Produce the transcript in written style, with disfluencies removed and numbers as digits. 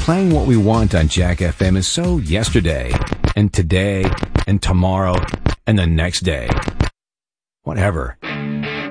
Playing what we want on Jack FM is so yesterday, and today, and tomorrow, and the next day. Whatever.